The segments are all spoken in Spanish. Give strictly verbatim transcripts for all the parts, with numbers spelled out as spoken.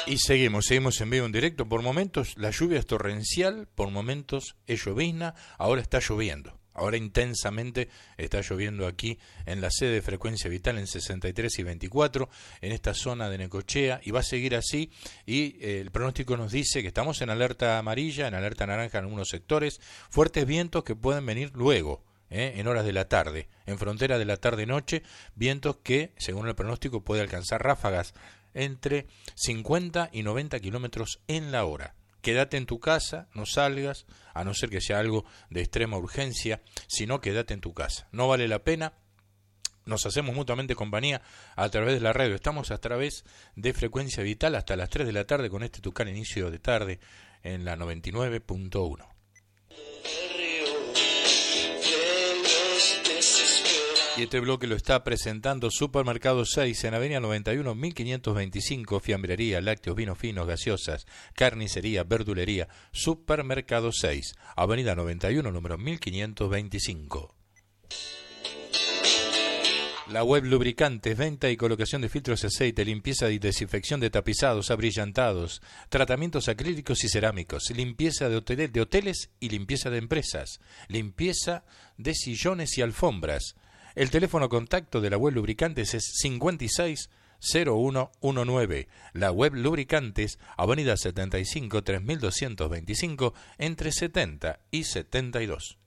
Y seguimos, seguimos en vivo en directo. Por momentos la lluvia es torrencial, por momentos es llovizna, ahora está lloviendo. Ahora intensamente está lloviendo aquí en la sede de Frecuencia Vital en sesenta y tres y veinticuatro, en esta zona de Necochea, y va a seguir así. Y eh, el pronóstico nos dice que estamos en alerta amarilla, en alerta naranja en algunos sectores, fuertes vientos que pueden venir luego. ¿Eh? En horas de la tarde, en frontera de la tarde-noche, vientos que, según el pronóstico, puede alcanzar ráfagas entre cincuenta y noventa kilómetros en la hora. Quédate en tu casa, no salgas, a no ser que sea algo de extrema urgencia, sino quédate en tu casa. No vale la pena, nos hacemos mutuamente compañía a través de la radio. Estamos a través de Frecuencia Vital hasta las tres de la tarde con este Tucán inicio de tarde en la noventa y nueve punto uno. Y este bloque lo está presentando Supermercado seis en Avenida noventa y uno, mil quinientos veinticinco, fiambrería, lácteos, vinos finos, gaseosas, carnicería, verdulería. Supermercado seis, Avenida noventa y uno, número mil quinientos veinticinco. La Web Lubricantes, venta y colocación de filtros de aceite, limpieza y desinfección de tapizados, abrillantados, tratamientos acrílicos y cerámicos, limpieza de hoteles, de hoteles y limpieza de empresas, limpieza de sillones y alfombras. El teléfono contacto de la Web Lubricantes es cincuenta y seis cero uno diecinueve. La Web Lubricantes, Avenida setenta y cinco, tres mil doscientos veinticinco, entre setenta y setenta y dos.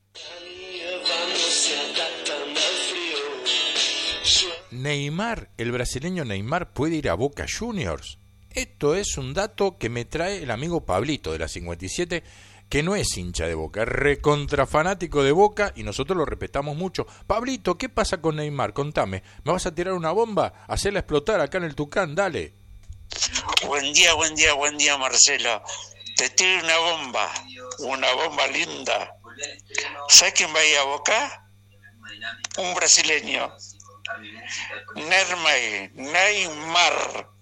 Neymar, el brasileño Neymar, puede ir a Boca Juniors. Esto es un dato que me trae el amigo Pablito de la cincuenta y siete, que no es hincha de Boca, es recontrafanático de Boca y nosotros lo respetamos mucho. Pablito, ¿qué pasa con Neymar? Contame, ¿me vas a tirar una bomba? ¿Hacerla explotar acá en el Tucán? Dale. Buen día, buen día, buen día, Marcelo. Te tiro una bomba, una bomba linda. ¿Sabes quién va a ir a Boca? Un brasileño. Neymar, Neymar.